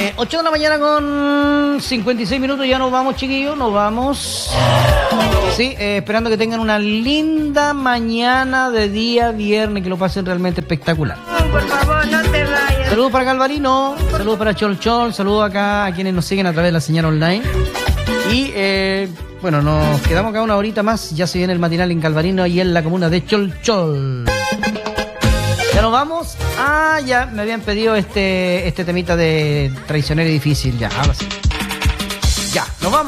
8 de la mañana con 56 minutos, ya nos vamos, chiquillos, nos vamos. Sí, esperando que tengan una linda mañana de día viernes, que lo pasen realmente espectacular. Por favor, no te vayas. Saludos para Galvarino, saludos para Chol Chol, saludos acá a quienes nos siguen a través de la señal online. Y bueno, nos quedamos acá una horita más, ya se viene el matinal en Galvarino y en la comuna de Chol Chol. Ya nos vamos. Ah, ya me habían pedido este temita de traicionero y difícil, ya, ahora sí. Ya, nos vamos.